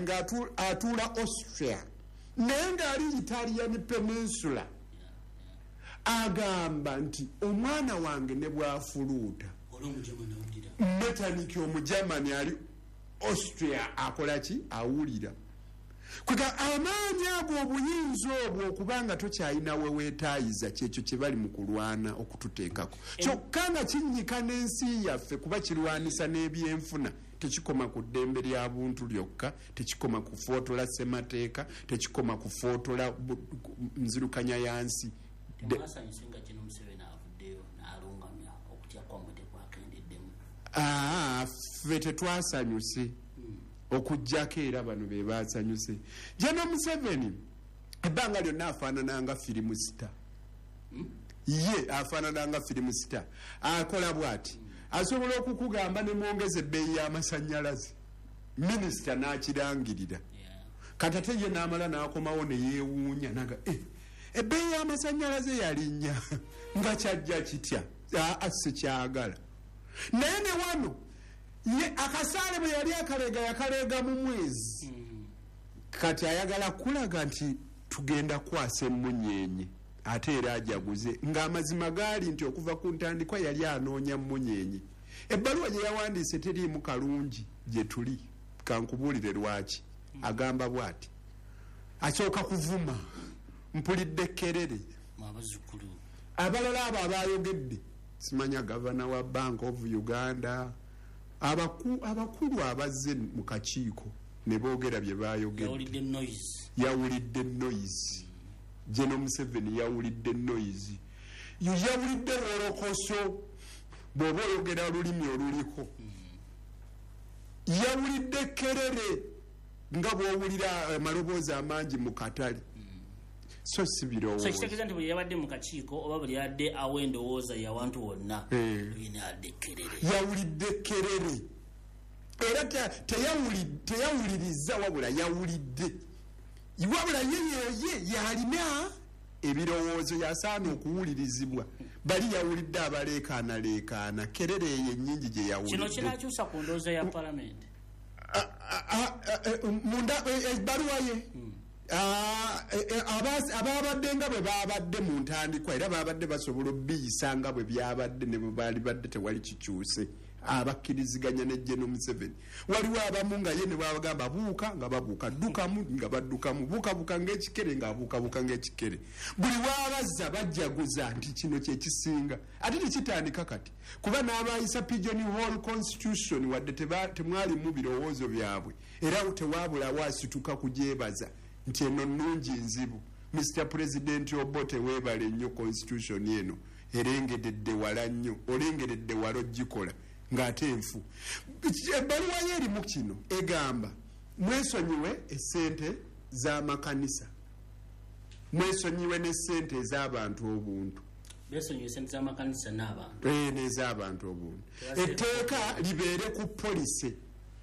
nga atuula Austria naye ng'ali Italian Peninsula agamba nti omwana wange ne bw'afuluuta metaniki omujamani ali Austria akola ki awulira kwega amaanyi ago obuyinza obwo okubanga tokyayina we weetaayiza kyekyo kye bali mu kulwana okututeekako kyokka nga kinnyika n'ensi yaffe kuba kirwanisa n'ebyenfuna tekikoma ku ddembe lya buntu lyokka tekikoma ku footola ssemateeka tekikoma ku footola nzirukanya yansi ffe tetwasanyuse okujjako era bano be basanyuse General Museveni ebbanga lyonna afaanana nga firimu sita ye afaanana nga firimu sita akola bw'ati asobola okukugamba ne mwongeza ebbeeyi y'amasannyalaze minisita n'akirangirira kati ate ye n'amala n'akomawo ne yeewuunya naga ebbeeyi y'amasannyalaze yalinnya nga kyajja kitya sikyagala naye ne wano ye akasaale bwe yali yakaleega mu mwezi kati ayagala kulaga nti tugenda kwasa emmunyenye ate era ajaguze ng'amazima gaali nti okuva ku ntandikwa yali anoonya mmunyenye ebbaluwa gye yawandiise teriimu kalungi gye tuli kankubuulire lwaki agamba bw'ati asooka kuvuma mpulidde Kerere abalala abo abayogedde simanya gavana wa Bank of Uganda abakulu abazze mu kakiiko ne boogera bye baayogedde yawulidde noise General Museveni yawulidde noise yawulidde wolokoso bw'oba oyogera olulimi oluliko yawulidde Kerere nga bw'owulira amaloboozi amangi mu katale so si birowooza kitegeeza nti buli yabadde mu kakiiko oba buli yabadde awa endowooza yawantu wonna yawulidde Kerere era teyawuliriza wabula yawulidde wabula ye yalina ebirowoozo yasaana okuwulirizibwa bali yawulidde abaleekaanaleekaana Kerere eyo ennyingi gye yawulidde kino kinakyusa ku ndowooza ya palamenti munda ebbaluwa ye ababadde nga bwe babadde mu ntandikwa era babadde basobola obbiyisa nga bwe byabadde ne bwe baali badde tewali kikyuse abakkiriziganya ne General Museveni waliwo abamu nga ye ne babagamba buuka nga babuuka ddukamu nga baddukamu buukabuuka ng'ekikere ng'abuukabuuka ng'ekikere buli waabazza bajjaguza nti kino kyekisinga ate tekitandika kati kuba n'abayisa Pigeon Hall Constitution wadde temwalimu birowoozo byabwe era tewabulawo asituka kugyebaza nti eno nnungi nzibu Mr. President Obote weebale nnyo constitution eno erengedde wala nnyo olengedde wala ogikola ng'ate enfu ebbaluwa ye erimu kino egamba mwesonyiwe essente z'amakanisa mwesonyiwe n'essente ez'abantu obuntu besonyiwe essente z'amakanisa n'abantu n'ez'abantu obuntu etteeka libeere ku polisi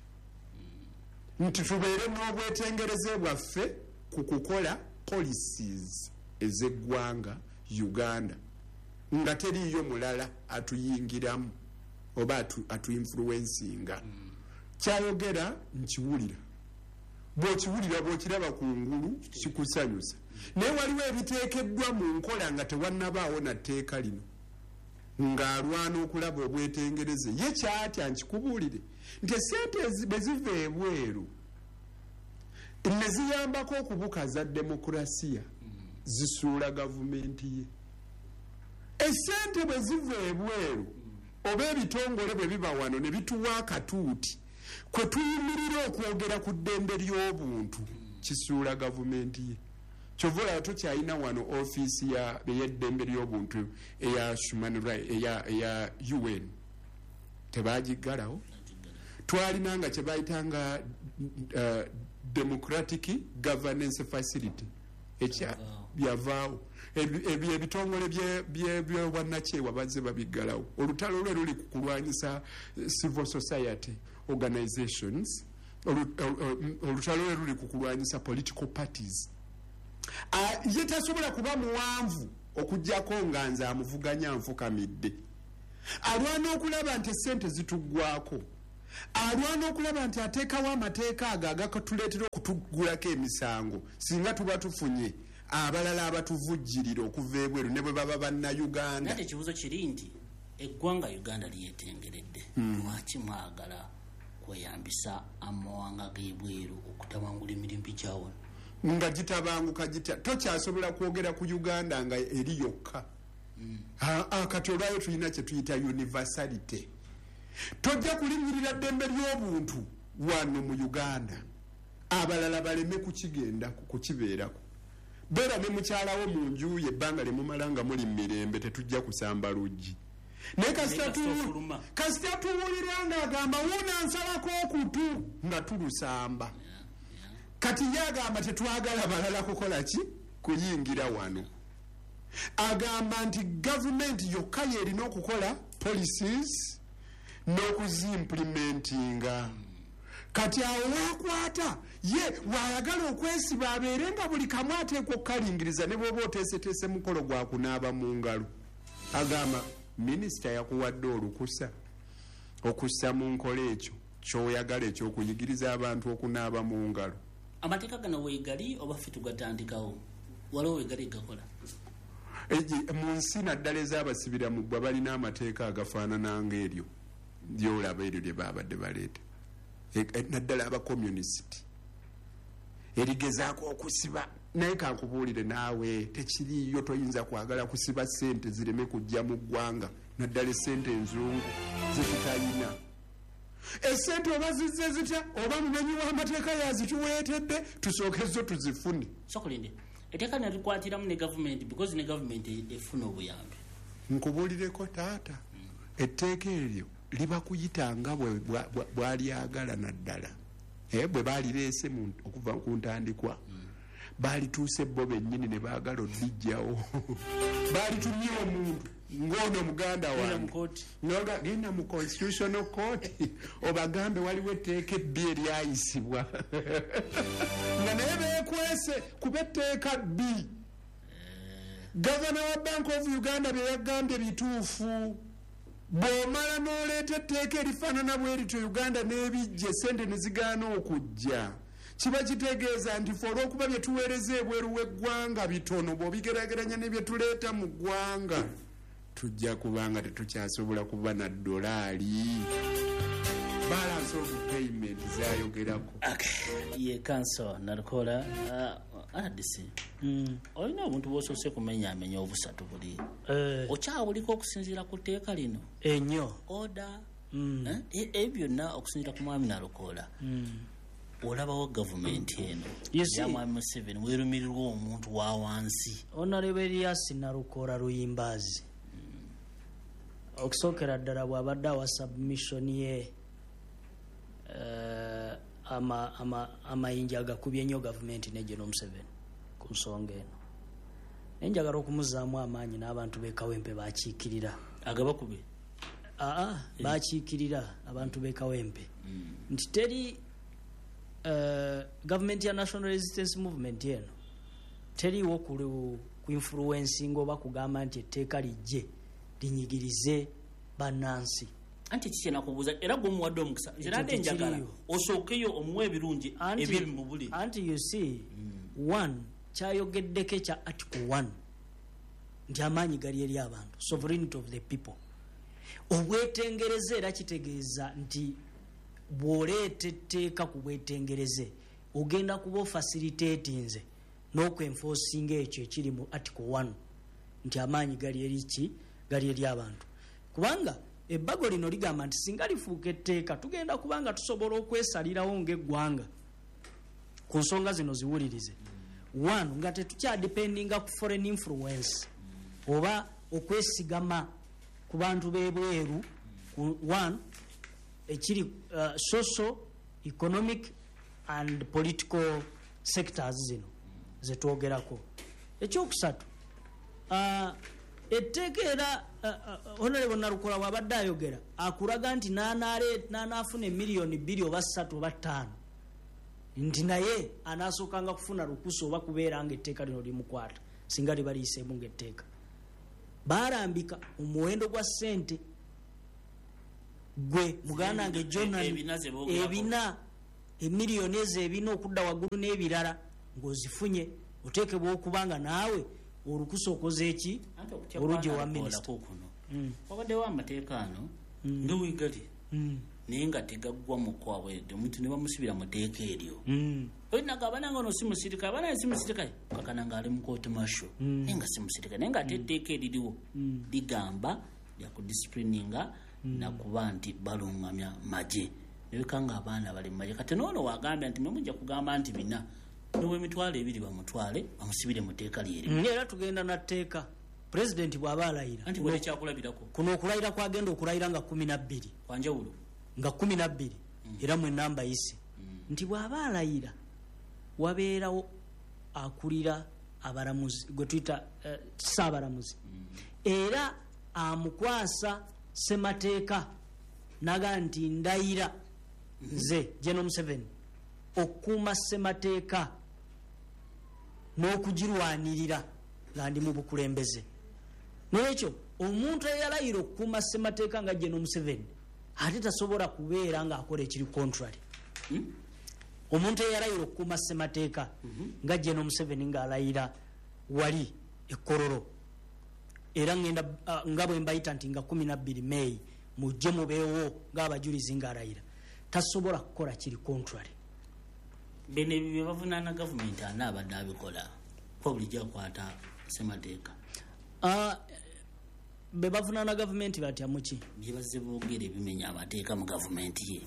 nti tubeere n'obwetengereze bwaffe ku kukola policies ez'eggwanga Uganda nga teriiyo mulala atuyingiramu oba atu-influencinga kyayogera nkiwulira bw'okiwulira bw'okiraba ku ngulu kikusanyusa naye waliwo ebiteekeddwa mu nkola nga tewannabaawo na tteeka lino ng'alwana okulaba obwetengereze ye kyatya nkikubuulire nti essente bwe ziva ebweru ne ziyambako okubukaza demokurasiya zisuula gavumenti ye essente bwe ziva ebweru oba ebitongole bwe biba wano ne bituwa akatuuti kwe tuyimirira okwogera ku ddembe ly'obuntu kisuula gavumenti ye kyova olaba tokyalina wano ofiisi y'eddembe ly'obuntu eya human right eya UN tebagiggalawo twalina nga kye bayitanga democratic governance facility ekya byavaawo ebitongole by'obwannakyewa bazze babiggalawo olutalo lwe luli kulwanyisa civil society organizations olutalo lwe luli kulwanyisa political parties ye tasobola kuba muwanvu okujjako nga nze amuvuganya nfukamidde alwana okulaba nti essente zituggwako alwana okulaba nti ateekawo amateeka ago agakatuleetera okutugulako emisango singa tuba tufunye abalala abatuvujjirira okuva ebweru ne bwe baba bannayuganda. Nate ekibuuzo kiri nti eggwanga Uganda lyetengeredde lwaki mwagala kweyambisa amawanga g'ebweru okutabangula emirimu gyawo nga gitabanguka gitya tokyasobola kwogera ku Uganda nga eri yokka. Kati olwayo tulina kye tuyita universality. Tojja kulinyirira ddembe ly'obuntu wano mu Uganda abalala baleme kukigenda kukibeerako. Beera ne mukyalawo mu nju ye ebbanga lyemumala nga muli mirembe tetujja kusamba luggi. Naye kasita tuwulira ng'agamba wuunansalako okutu nga tulusamba. Kati ye agamba tetwagala balala kukola ki? Kuyingira wano. Agamba nti gavumenti yokka yerina okukola policies n'okuzimplementinga. Kati awo wakwata ye wayagala okwesiba abeere nga buli kamu ateekwa okukalingiriza ne bw'oba oteeseteese mukolo gwa kunaaba mu ngalo. Agamba minisita yakuwadde olukusa okussa mu nkola ekyo ky'oyagala eky'okuyigiriza abantu okunaaba mu ngalo. Amateeka gano weegali oba ffe tugatandikawo waliwo weegali gakola? Mu nsi naddala ez'abasibira mu ggwa balina amateeka agafaanana ng'eryo lyolaba eryo lye baabadde baleeta. Naddala abakomunisiti erigezaako okusiba naye kankubuulire naawe tekiriyo toyinza kwagala kusiba ssente zireme kujja mu ggwanga naddala essente enzungu zetutayina. Essente oba zizze zitya oba mumenyi w'amateeka yazituweetedde tusooke zo tuzifune. Sokolinde etteeka nalikwatiramu ne gavumenti because ne gavumenti efuna obuyambi. Nkubuulireko taata etteeka eryo liba kuyitanga bwalyagala naddala. Bwe baalireese okuva ku ntandikwa baalituuse bo bennyini ne baagala odijjawo. Baalitumye omuntu ng'ono muganda wange genda mu constitutional court obagambe waliwo etteeka ebbi eryayisibwa nga naye beekwese kuba etteeka bbi. Gavana wa Bank of Uganda bye yagambye bituufu. Bw'omala n'oleeta etteeka erifaanana bwerityo Uganda n'ebijja essente ne zigaana okujja kiba kitegeeza nti fe olw'okuba bye tuweereza ebweru w'eggwanga bitono bw'obigeraageranya ne bye tuleeta mu ggwanga tujja kubanga tetukyasobola kuba na $. Balance of payment zayogerako. Ye kanso nalukola RDC. Olina obuntu bw'osoose kumenyaamenya obusatu buli. Okyawuliko okusinziira ku tteeka lino? Ennyo. Oda. Ebyo byonna okusinziira ku mwami Nalukola. Olabawo gavumenti eno ya mwami Museveni weerumirirwa omuntu wa wansi. Honorable Elias Nalukola Luyimbazi. Okusookera ddala bw'abadde awa submission ye amayinja agakubye nnyo gavumenti ne General Museveni ku nsonga eno. Nenjagala okumuzaamu amaanyi n'abantu b'e Kawempe bakiikirira. Agabakube? Bakiikirira abantu b'e Kawempe. Nti teri gavumenti ya National Resistance Movement eno teriiwo ku influencing oba kugamba nti etteeka lijje linyigirize bannansi. Anti kiki nakubuuza era gw'omuwadde omukisa nzirande njagala osookeyo omuwa ebirungi ebiri mu buli. Anti you see one kyayogeddeko ekya article 1 nti amaanyi gali eri abantu, sovereignty of the people. Obwetengereze era kitegeeza nti bw'oleeta etteeka ku bwetengereze ogenda kuba facilitatinze n'okwenforcinga ekyo ekiri mu article 1 nti amaanyi gali eri ki? Gali eri abantu. Kubanga ebbago lino ligamba nti singa lifuuka etteeka tugenda kubanga tusobola okwesalirawo ng'eggwanga ku nsonga zino ziwulirize. One, nga tetukyadependinga ku foreign influence oba okwesigama ku bantu b'ebweru. One, ekiri social, economic and political sectors zino zetwogerako. Ekyokusatu, etteeka era Honorable Nalukola bw'abadde ayogera akulaga nti n'anaafuna emiliyoni 2 oba 3 oba 5 nti naye anaasookanga kufuna lukusa oba kubeera nga etteeka lino limukwata singa liba liyiseemu ng'etteeka. Baalambika omuwendo gwa ssente gwe muganda wange Jonan ebina emiliyoni ezo ebina okudda waggulu n'ebirala ng'ozifunye oteekebwa okubanga naawe olukusa okoze eki oluggi wa minisita wabaddewo amateeka ano nga wegali naye nga tegaggwa mu kwabwedde omuntu ne bamusibira mu teeka eryo olinaga no si musirikale abanaye si musirikale kakana nga ali mu kooti masho naye nga si musirikale naye nga ate etteeka eririwo ligamba lyakudisiplininga nakuba nti balungamya magye nebikanga abaana bali mu magye kati noono wagambya nti memujja kugamba nti bina nowemitwalo ebiri bamutwale bamusibire mu teeka lyeri era tugenda na tteeka pulezidenti bw'aba alayira anti bwe kyakulabirako kuno okulayira kwagenda okulayira nga 12 kwanjawulo nga 12 era mu enamba yise nti bw'aba alayira wabeerawo akulira abalamuzi gwe tuyita saabalamuzi era amukwasa semateeka naga nti ndayira nze General Museveni okuuma semateeka n'okugirwanirira nga ndi mu bukulembeze n'ekyo omuntu eyalayira okukuuma semateeka nga General Museveni ate tasobola kubeera ng'akola ekiri contrary omuntu eyalayira okukuuma semateeka nga General Museveni ng'alayira wali ekkororo era ngenda nga bwe mbayita nti nga 12 May mujje mubeewo ng'abajulizi ng'alayira tasobola kukola kiri contrary bene bye bavunaana gavumenti ana abadde abikola ko bulijja kwata semateeka be bavunaana gavumenti batya muki bye bazze boogera ebimenya amateeka mu gavumenti ye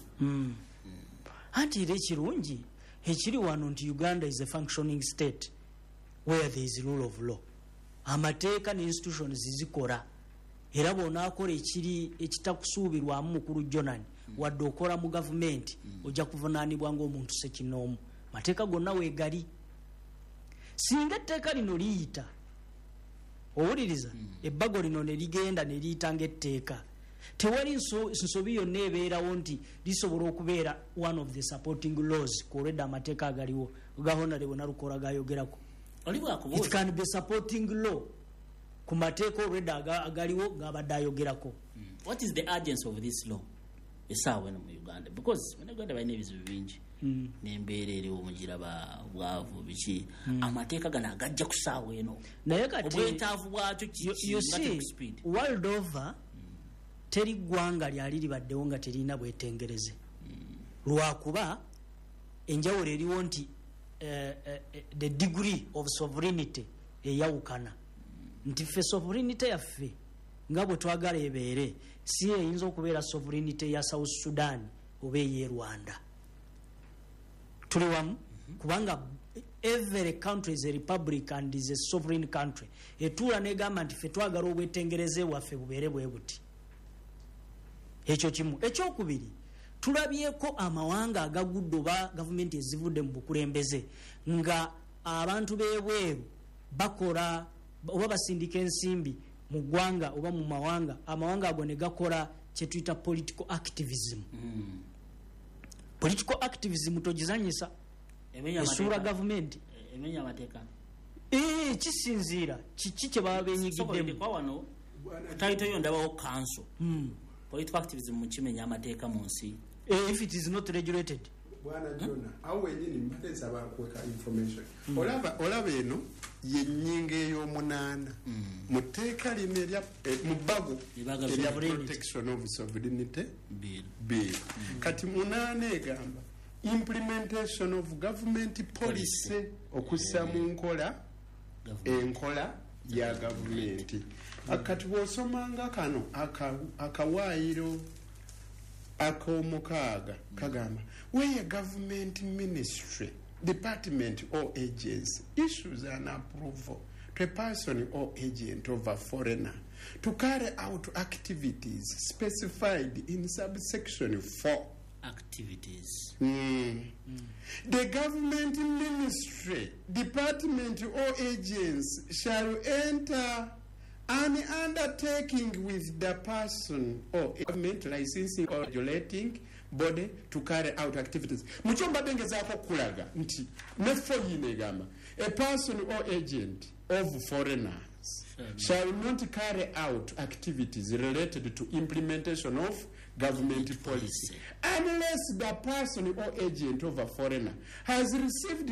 anti era ekirungi ekiri wano nti Uganda is a functioning state where there is rule of law amateeka ne institutions zikola era bw'onaakola ekitakusuubirwamu mukulu Jonan wadde okola mu gavumenti ojja kuvunaanibwa ng'omuntu sekinoomu mateeka gonna weegali singa etteeka lino liyita owuliriza ebbago lino ne ligenda ne liyita ng'etteeka tewali nsobi yonna ebeerawo nti lisobola okubeera one of the supporting laws kwolwedda amateeka agaliwo gahonale bwe nalukola gayogerako it can be supporting law ku mateeka olwedda agaliwo gabadde ayogerako. What is the urgency of this law esaawa eno mu Uganda? Because when Uganda balina ebizibu bingi n'embeera eriwo mugira bwavu biki amateeka gano agajja ku saawa eno naye kati obwetaavu bwakyo kiki world over teri ggwanga lyali libaddewo nga terina bwetengereze lwakuba enjawulo eriwo nti the degree of sovereignty eyawukana nti ffe sovereignty yaffe nga bwe twagala ebeere si eyinza okubeera sovereignty ya South Sudan oba ey'e Rwanda. Tuli wamu kubanga every country is a republic and is a sovereign country. Etuula negamba nti ffe twagala obwetengereze waffe bubeere bwe buti. Ekyo kimu. Ekyokubiri tulabyeko amawanga agagudde oba gavumenti ezivudde mu bukulembeze nga abantu b'ebweru bakola oba basindika ensimbi mu ggwanga oba mu amawanga ago ne gakola kye tuyita political activism. Political activism togizanyisa essuula gavumenti emenya amateeka kisinziira kiki kye baba benyigiddemu. Taito yo ndabawo council political activism mu kimenya amateeka mu nsi if it is not regulated. Bwana Jona awo enyini mbateza bakweka information olaba eno yennyinga ey'omunaana mu tteeka lino erya mu bbago erya protection of sovereignty bill kati munaana egamba implementation of government policy okussa mu nkola enkola ya gavumenti. Kati bw'osomanga kano akawaayiro ak'omukaaga kagamba where a government ministry, department or agency issues an approval to a person or agent of a foreigner to carry out activities specified in subsection 4. Activities. The government ministry, department or agency shall enter an undertaking with the person or government licensing or regulating body to carry out activities. Muchomba dengezaako kulaga nti nefo yine egamba a person or agent of foreigners shall not carry out activities related to implementation of government policy unless the person or agent of a foreigner has received